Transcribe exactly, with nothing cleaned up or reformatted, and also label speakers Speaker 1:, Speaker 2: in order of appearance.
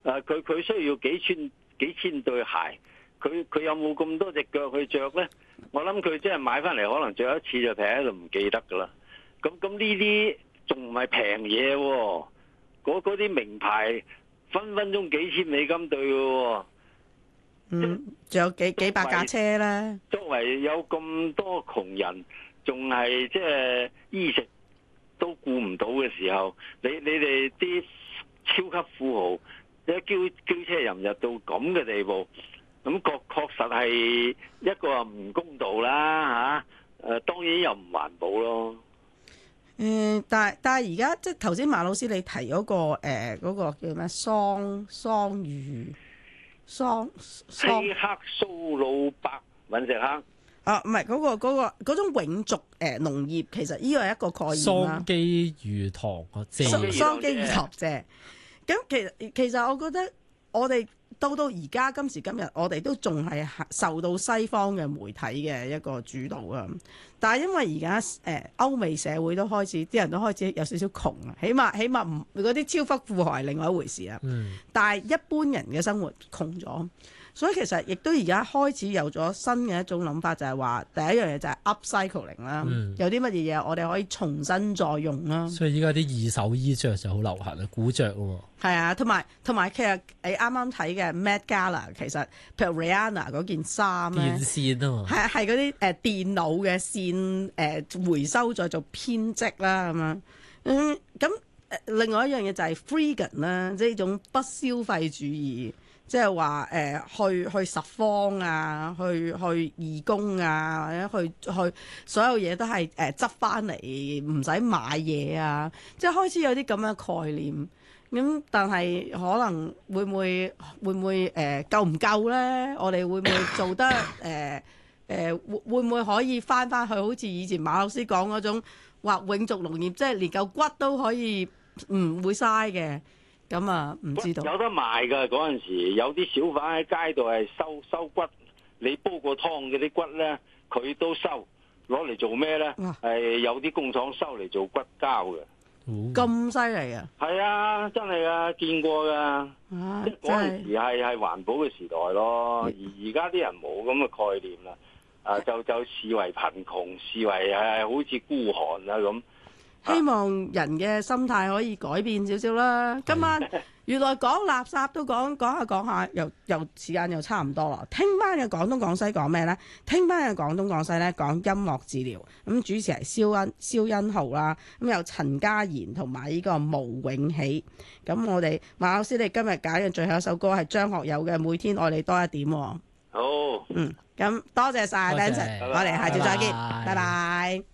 Speaker 1: 誒佢佢需要幾千幾千對鞋，佢佢有冇咁多隻腳去着咧？我諗佢即係買翻嚟可能着一次就劈喺度唔記得噶啦。咁咁呢啲仲唔係平嘢喎？嗰嗰啲名牌分分鐘幾千美金對嘅喎。
Speaker 2: 嗯，仲有幾幾百架車咧。
Speaker 1: 作為有咁多窮人，仲係即係衣食都顧唔到嘅時候，你你哋啲超級富豪一驕驕車淫逸到咁嘅地步，咁確確實係一個唔公道啦嚇。誒、啊、當然又唔環保咯。
Speaker 2: 嗯，但係但係而家即係頭先馬老師你提嗰、嗰個誒嗰、呃嗰個叫咩桑桑魚桑桑
Speaker 1: 希克蘇魯伯隕石坑
Speaker 2: 啊，唔係嗰個嗰、嗰個嗰種永續誒、呃、農業，其實呢個係一個概念啦。
Speaker 3: 桑基魚塘個蔗，
Speaker 2: 桑基魚塘蔗。咁其實其實我覺得我哋到到而家今時今日，我哋都仲係受到西方嘅媒體嘅一個主導啊。但係因為而家誒歐美社會都開始啲人都開始有少少窮啊，起碼起碼唔嗰啲超級富豪係另外一回事啊。
Speaker 3: 嗯，但
Speaker 2: 係一般人嘅生活窮咗。所以其實亦都而家開始有咗新嘅一種諗法，就係話第一樣嘢就係 upcycling 啦、嗯，有啲乜嘢嘢我哋可以重新再用啦。
Speaker 3: 所以依家啲二手衣着就好流行啊，古着喎。
Speaker 2: 係啊，同埋同埋其實你啱啱睇嘅 Met Gala， 其實譬如 Rihanna 嗰件衫咧，
Speaker 3: 電線啊嘛，
Speaker 2: 係係嗰啲誒電腦嘅線誒、呃、回收再做編織啦咁樣。嗯，咁另外一樣嘢就係 freegan 啦，即係呢種不消費主義。即係話誒去去拾荒啊，去去義工啊，或者去去所有嘢都係誒執翻嚟，唔使買嘢啊！即係開始有啲咁嘅概念。咁但係可能會唔會會唔會誒、呃、夠唔夠咧？我哋會唔會做得誒誒、呃、會會唔會可以翻翻去好似以前馬老師講嗰種話永續農業，即係連嚿骨都可以唔會嘥嘅？咁啊，唔知道
Speaker 1: 有得賣㗎嗰陣時，有啲小販喺街度係收收骨，你煲過湯嗰啲骨咧，佢都收，攞嚟做咩咧？係有啲工廠收嚟做骨膠嘅。
Speaker 2: 咁犀利啊！
Speaker 1: 係啊，真係啊，見過㗎。啊，即係嗰陣時係係環保嘅時代咯，而而家啲人冇咁嘅概念啦。啊，就就視為貧窮，視為係好似孤寒啊咁。
Speaker 2: 希望人嘅心態可以改變少少啦。今晚原來講垃圾都講講下講下，又又時間又差唔多啦。聽晚嘅廣東廣西講咩呢？聽晚嘅廣東廣西呢講音樂治療。咁主持係蕭恩蕭恩浩啦。咁有陳家賢同埋呢個毛永喜。咁我哋馬老師，你今日揀嘅最後一首歌係張學友嘅《每天愛你多一點》。
Speaker 1: 好，
Speaker 2: 嗯，咁多謝晒 Vincent，我哋下次再見，拜拜。